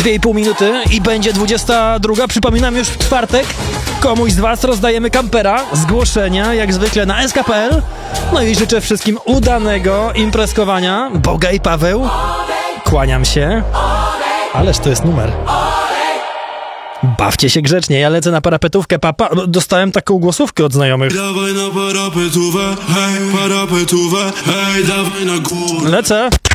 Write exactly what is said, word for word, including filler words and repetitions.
dwie i pół minuty i będzie dwudziesta druga. Przypominam, już w czwartek komuś z was rozdajemy kampera. Zgłoszenia jak zwykle na S K kropka P L. No i życzę wszystkim udanego imprezkowania. Boga i Paweł. Kłaniam się. Ależ to jest numer. Bawcie się grzecznie, ja lecę na parapetówkę, papa. Dostałem taką głosówkę od znajomych. Dawaj na parapetówę, hej, parapetówę, hej, dawaj na górę. Lecę.